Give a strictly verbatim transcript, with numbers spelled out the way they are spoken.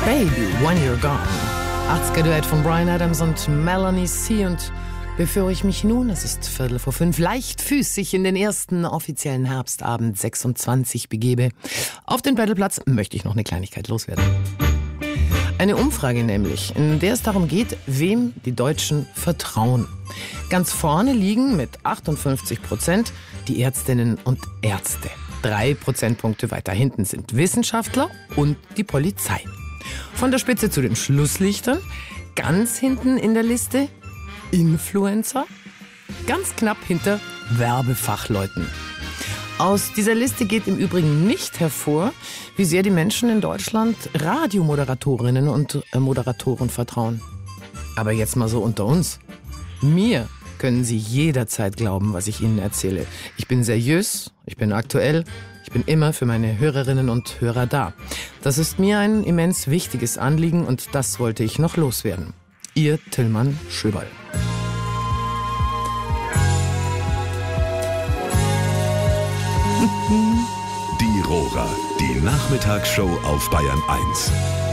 Baby, When You're Gone. achtziger-Duett von Bryan Adams und Melanie C. Und bevor ich mich nun, es ist Viertel vor fünf, leichtfüßig in den ersten offiziellen Herbstabend sechsundzwanzig begebe, auf den Battleplatz, möchte ich noch eine Kleinigkeit loswerden. Eine Umfrage nämlich, in der es darum geht, wem die Deutschen vertrauen. Ganz vorne liegen mit achtundfünfzig Prozent die Ärztinnen und Ärzte. Drei Prozentpunkte weiter hinten sind Wissenschaftler und die Polizei. Von der Spitze zu den Schlusslichtern, ganz hinten in der Liste Influencer, ganz knapp hinter Werbefachleuten. Aus dieser Liste geht im Übrigen nicht hervor, wie sehr die Menschen in Deutschland Radiomoderatorinnen und Moderatoren vertrauen. Aber jetzt mal so unter uns. Mir können Sie jederzeit glauben, was ich Ihnen erzähle. Ich bin seriös, ich bin aktuell, ich bin immer für meine Hörerinnen und Hörer da. Das ist mir ein immens wichtiges Anliegen und das wollte ich noch loswerden. Ihr Tillmann Schöberl. Die Rohrer, die Nachmittagsshow auf Bayern eins.